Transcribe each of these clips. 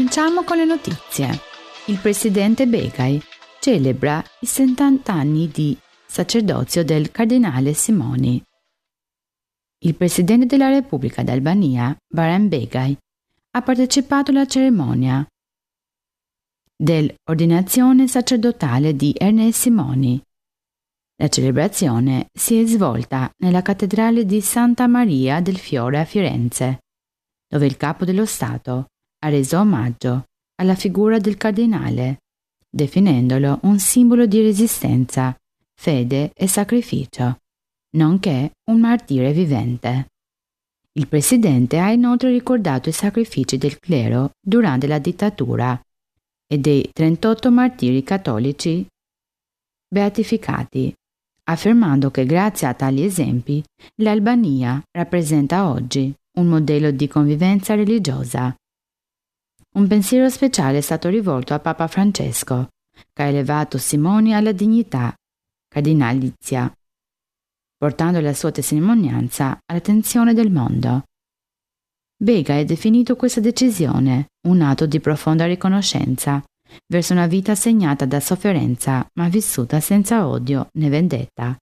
Cominciamo con le notizie. Il presidente Begay celebra i 70 anni di sacerdozio del cardinale Simoni. Il presidente della Repubblica d'Albania, Bayram Begay, ha partecipato alla cerimonia dell'ordinazione sacerdotale di Ernest Simoni. La celebrazione si è svolta nella cattedrale di Santa Maria del Fiore a Firenze, dove il capo dello Stato ha reso omaggio alla figura del cardinale, definendolo un simbolo di resistenza, fede e sacrificio, nonché un martire vivente. Il presidente ha inoltre ricordato i sacrifici del clero durante la dittatura e dei 38 martiri cattolici beatificati, affermando che grazie a tali esempi l'Albania rappresenta oggi un modello di convivenza religiosa. Un pensiero speciale è stato rivolto a Papa Francesco, che ha elevato Simoni alla dignità cardinalizia, portando la sua testimonianza all'attenzione del mondo. Begay ha definito questa decisione un atto di profonda riconoscenza verso una vita segnata da sofferenza ma vissuta senza odio né vendetta.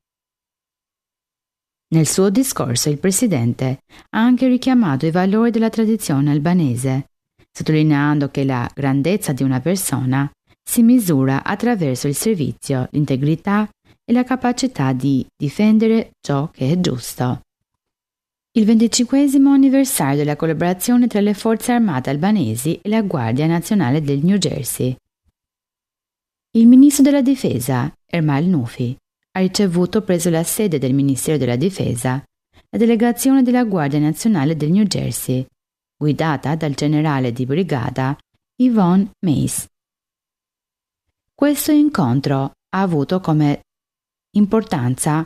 Nel suo discorso il presidente ha anche richiamato i valori della tradizione albanese, sottolineando che la grandezza di una persona si misura attraverso il servizio, l'integrità e la capacità di difendere ciò che è giusto. Il 25° anniversario della collaborazione tra le forze armate albanesi e la Guardia Nazionale del New Jersey. Il ministro della Difesa, Ermal Nufi, ha ricevuto presso la sede del Ministero della Difesa la delegazione della Guardia Nazionale del New Jersey, guidata dal generale di brigata Yvonne Mace. Questo incontro ha avuto come importanza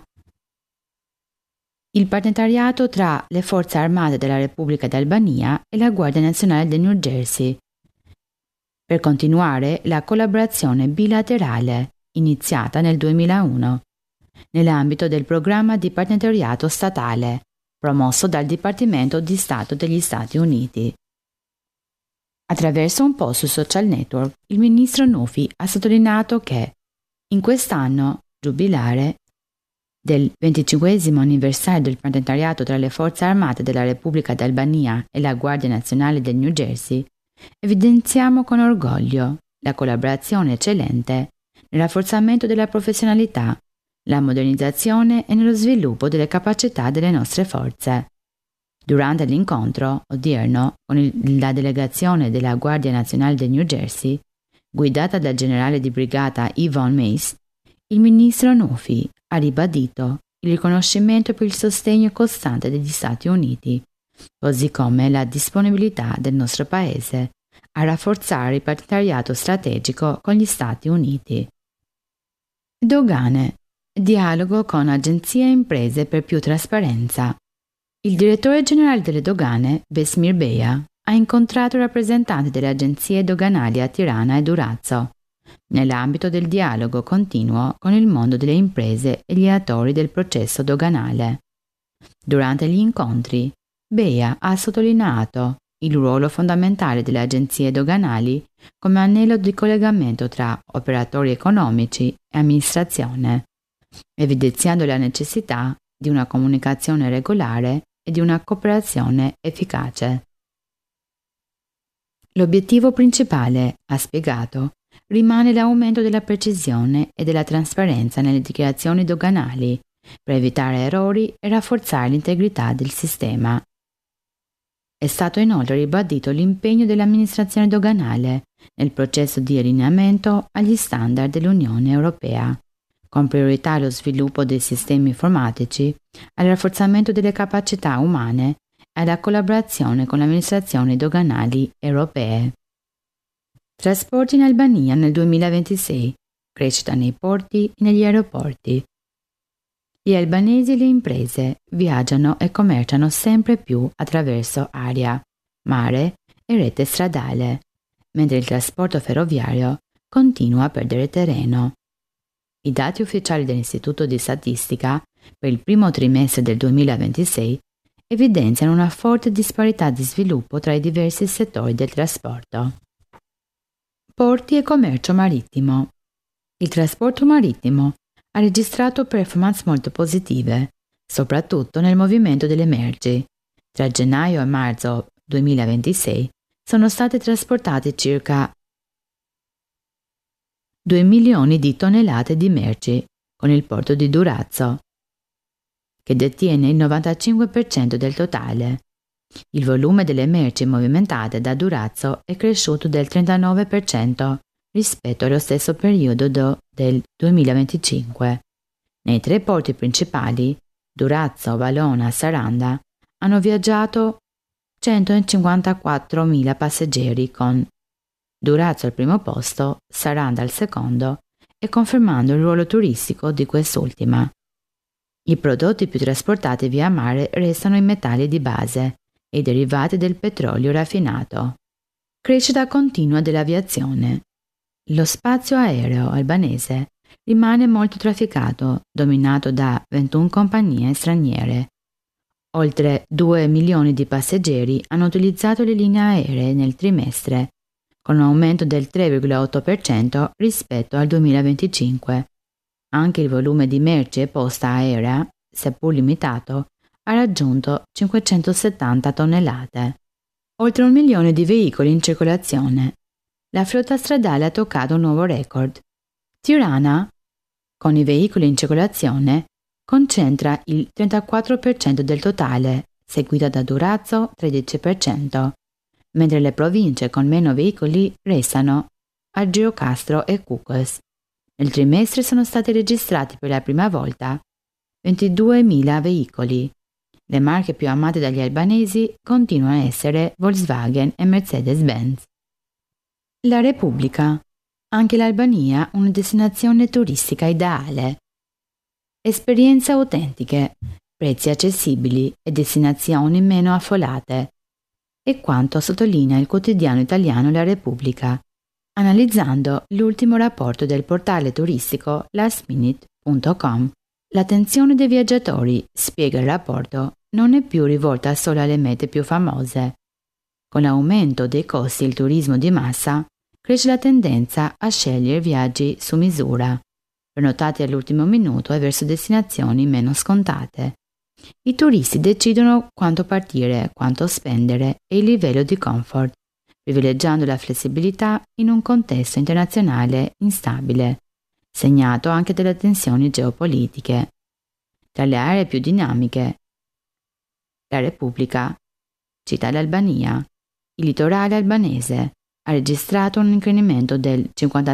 il partenariato tra le forze armate della Repubblica d'Albania e la Guardia Nazionale del New Jersey per continuare la collaborazione bilaterale iniziata nel 2001 nell'ambito del programma di partenariato statale promosso dal Dipartimento di Stato degli Stati Uniti. Attraverso un post su social network, il ministro Nufi ha sottolineato che in quest'anno giubilare del 25° anniversario del partenariato tra le forze armate della Repubblica d'Albania e la Guardia Nazionale del New Jersey, evidenziamo con orgoglio la collaborazione eccellente nel rafforzamento della professionalità, la modernizzazione e nello sviluppo delle capacità delle nostre forze. Durante l'incontro odierno con la delegazione della Guardia Nazionale del New Jersey, guidata dal generale di brigata Yvonne Mace, il ministro Nufi ha ribadito il riconoscimento per il sostegno costante degli Stati Uniti, così come la disponibilità del nostro Paese a rafforzare il partenariato strategico con gli Stati Uniti. Dogane. Dialogo con agenzie e imprese per più trasparenza. Il direttore generale delle dogane, Besmir Beja, ha incontrato rappresentanti delle agenzie doganali a Tirana e Durazzo, nell'ambito del dialogo continuo con il mondo delle imprese e gli attori del processo doganale. Durante gli incontri, Beja ha sottolineato il ruolo fondamentale delle agenzie doganali come anello di collegamento tra operatori economici e amministrazione, evidenziando la necessità di una comunicazione regolare e di una cooperazione efficace. L'obiettivo principale, ha spiegato, rimane l'aumento della precisione e della trasparenza nelle dichiarazioni doganali per evitare errori e rafforzare l'integrità del sistema. È stato inoltre ribadito l'impegno dell'amministrazione doganale nel processo di allineamento agli standard dell'Unione Europea, con priorità allo sviluppo dei sistemi informatici, al rafforzamento delle capacità umane e alla collaborazione con le amministrazioni doganali europee. Trasporti in Albania nel 2026, crescita nei porti e negli aeroporti. Gli albanesi e le imprese viaggiano e commerciano sempre più attraverso aria, mare e rete stradale, mentre il trasporto ferroviario continua a perdere terreno. I dati ufficiali dell'Istituto di Statistica per il primo trimestre del 2026 evidenziano una forte disparità di sviluppo tra i diversi settori del trasporto. Porti e commercio marittimo. Il trasporto marittimo ha registrato performance molto positive, soprattutto nel movimento delle merci. Tra gennaio e marzo 2026 sono state trasportate circa 2 milioni di tonnellate di merci con il porto di Durazzo, che detiene il 95% del totale. Il volume delle merci movimentate da Durazzo è cresciuto del 39% rispetto allo stesso periodo del 2025. Nei 3 porti principali, Durazzo, Valona e Saranda, hanno viaggiato 154.000 passeggeri, con Durazzo al primo posto, Saranda al secondo, e confermando il ruolo turistico di quest'ultima. I prodotti più trasportati via mare restano i metalli di base e i derivati del petrolio raffinato. Crescita continua dell'aviazione. Lo spazio aereo albanese rimane molto trafficato, dominato da 21 compagnie straniere. Oltre 2 milioni di passeggeri hanno utilizzato le linee aeree nel trimestre, con un aumento del 3,8% rispetto al 2025. Anche il volume di merci e posta aerea, seppur limitato, ha raggiunto 570 tonnellate. Oltre 1 milione di veicoli in circolazione. La flotta stradale ha toccato un nuovo record. Tirana, con i veicoli in circolazione, concentra il 34% del totale, seguita da Durazzo 13%, mentre le province con meno veicoli restano a Girocastro e Cucos. Nel trimestre sono stati registrati per la prima volta 22.000 veicoli. Le marche più amate dagli albanesi continuano a essere Volkswagen e Mercedes-Benz. La Repubblica. Anche l'Albania una destinazione turistica ideale. Esperienze autentiche, prezzi accessibili e destinazioni meno affollate. È quanto sottolinea il quotidiano italiano La Repubblica, analizzando l'ultimo rapporto del portale turistico lastminute.com. L'attenzione dei viaggiatori, spiega il rapporto, non è più rivolta solo alle mete più famose. Con l'aumento dei costi del turismo di massa, cresce la tendenza a scegliere viaggi su misura, prenotati all'ultimo minuto e verso destinazioni meno scontate. I turisti decidono quanto partire, quanto spendere e il livello di comfort, privilegiando la flessibilità in un contesto internazionale instabile, segnato anche dalle tensioni geopolitiche. Tra le aree più dinamiche, la Repubblica cita l'Albania. Il litorale albanese ha registrato un incremento del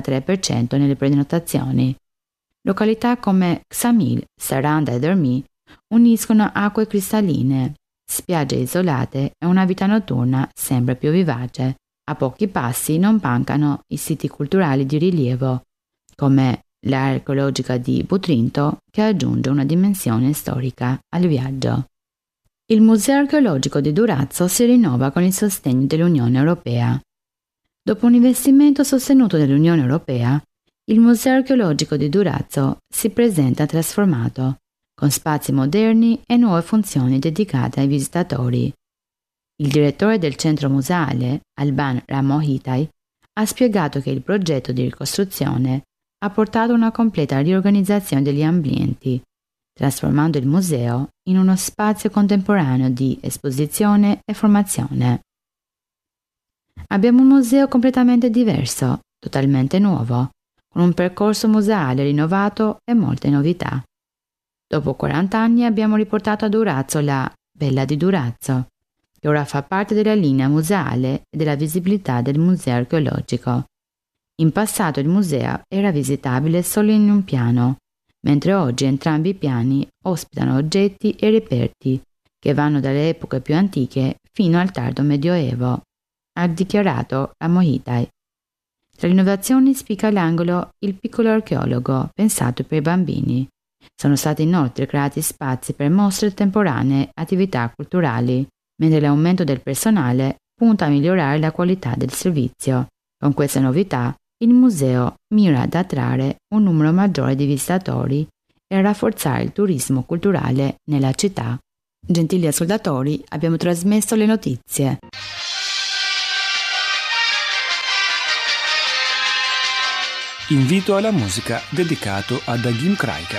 53% nelle prenotazioni. Località come Ksamil, Saranda ed Ermi uniscono acque cristalline, spiagge isolate e una vita notturna sempre più vivace. A pochi passi non mancano i siti culturali di rilievo, come l'area archeologica di Butrinto, che aggiunge una dimensione storica al viaggio. Il Museo archeologico di Durazzo si rinnova con il sostegno dell'Unione Europea. Dopo un investimento sostenuto dall'Unione Europea, il Museo archeologico di Durazzo si presenta trasformato, con spazi moderni e nuove funzioni dedicate ai visitatori. Il direttore del centro museale, Alban Ramohitaj, ha spiegato che il progetto di ricostruzione ha portato a una completa riorganizzazione degli ambienti, trasformando il museo in uno spazio contemporaneo di esposizione e formazione. Abbiamo un museo completamente diverso, totalmente nuovo, con un percorso museale rinnovato e molte novità. Dopo 40 anni abbiamo riportato a Durazzo la Bella di Durazzo, che ora fa parte della linea museale e della visibilità del museo archeologico. In passato il museo era visitabile solo in un piano, mentre oggi entrambi i piani ospitano oggetti e reperti che vanno dalle epoche più antiche fino al tardo Medioevo, ha dichiarato Ramohitaj. Tra le innovazioni spicca all'angolo il piccolo archeologo, pensato per i bambini. Sono stati inoltre creati spazi per mostre temporanee e attività culturali, mentre l'aumento del personale punta a migliorare la qualità del servizio. Con queste novità, il museo mira ad attrarre un numero maggiore di visitatori e a rafforzare il turismo culturale nella città. Gentili ascoltatori, abbiamo trasmesso le notizie. Invito alla musica dedicato ad Agim Kraika.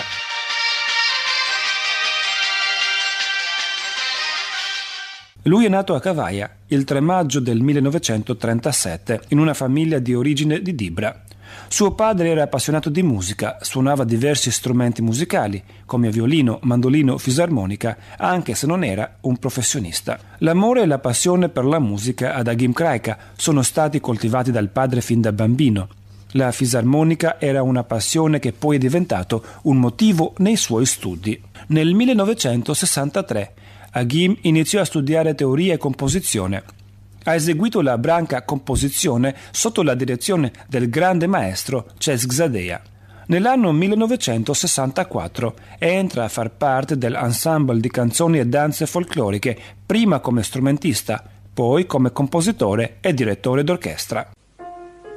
Lui è nato a Cavaia il 3 maggio del 1937 in una famiglia di origine di Dibra. Suo padre era appassionato di musica, suonava diversi strumenti musicali come violino, mandolino, fisarmonica, anche se non era un professionista. L'amore e la passione per la musica ad Agim Kraika sono stati coltivati dal padre fin da bambino. La fisarmonica era una passione che poi è diventato un motivo nei suoi studi. Nel 1963 Agim iniziò a studiare teoria e composizione. Ha eseguito la branca composizione sotto la direzione del grande maestro Cesc Zadea. Nell'anno 1964 entra a far parte dell'ensemble di canzoni e danze folcloriche, prima come strumentista, poi come compositore e direttore d'orchestra.